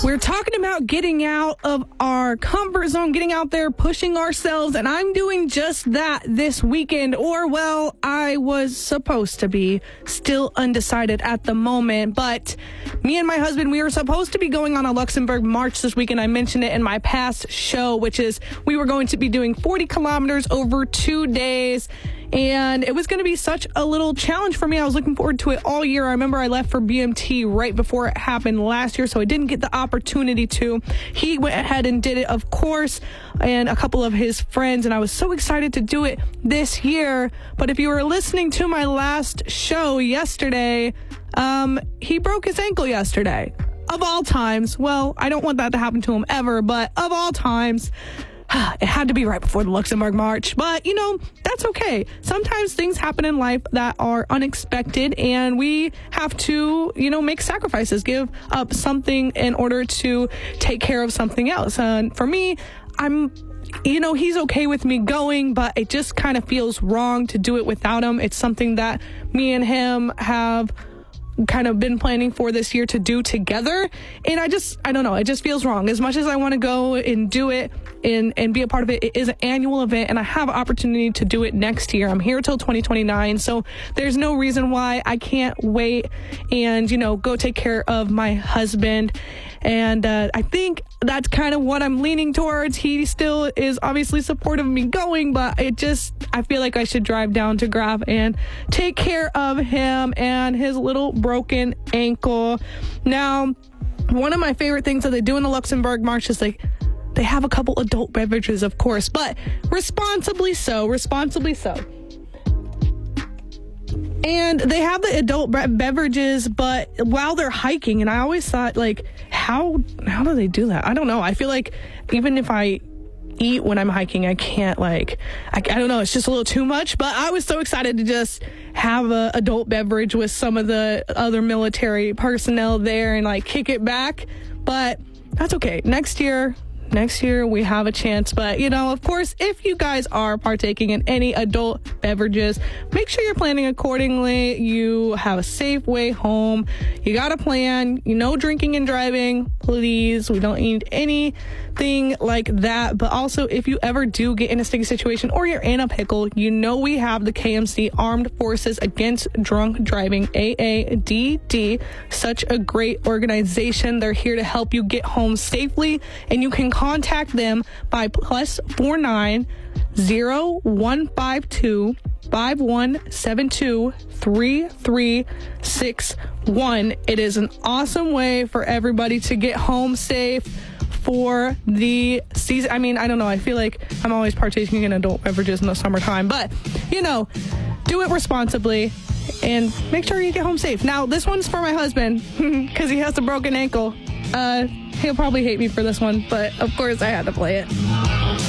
We're talking about getting out of our comfort zone, getting out there, pushing ourselves, and I'm doing just that this weekend. Or, well, I was supposed to be. Still undecided at the moment, but me and my husband, we were supposed to be going on a Luxembourg March this weekend. I mentioned it in my past show, which is we were going to be doing 40 kilometers over 2 days. And it was going to be such a little challenge for me. I was looking forward to it all year. I remember I left for BMT right before it happened last year, so I didn't get the opportunity to. He went ahead and did it, of course, and a couple of his friends, and I was so excited to do it this year. But if you were listening to my last show yesterday, he broke his ankle yesterday. Of all times. Well, I don't want that to happen to him ever, but of all times, it had to be right before the Luxembourg March. But, that's okay. Sometimes things happen in life that are unexpected, and we have to, make sacrifices, give up something in order to take care of something else. And for me, he's okay with me going, but it just kind of feels wrong to do it without him. It's something that me and him have kind of been planning for this year to do together, and I don't know, it just feels wrong. As much as I want to go and do it and be a part of it, it is an annual event, and I have an opportunity to do it next year. I'm here till 2029, so there's no reason why I can't wait and go take care of my husband. And I think that's kind of what I'm leaning towards. He still is obviously supportive of me going, but I feel like I should drive down to Graf and take care of him and his little broken ankle. Now, one of my favorite things that they do in the Luxembourg March is they have a couple adult beverages, of course, but responsibly so. And they have the adult beverages, but while they're hiking, and I always thought, how do they do that? I don't know. I feel like even if I eat when I'm hiking, I can't, I don't know. It's just a little too much, but I was so excited to just have a adult beverage with some of the other military personnel there and, kick it back. But that's okay. Next year we have a chance. But, of course, if you guys are partaking in any adult beverages, make sure you're planning accordingly. You have a safe way home. You got a plan. No drinking and driving, please. We don't need anything like that. But also, if you ever do get in a sticky situation or you're in a pickle, we have the KMC Armed Forces Against Drunk Driving, AADD. Such a great organization. They're here to help you get home safely, and you can contact them by +49 0152 5172 3361. It is an awesome way for everybody to get home safe for the season. I mean, I don't know. I feel like I'm always partaking in adult beverages in the summertime, but do it responsibly and make sure you get home safe. Now, this one's for my husband because he has a broken ankle. He'll probably hate me for this one, but of course I had to play it.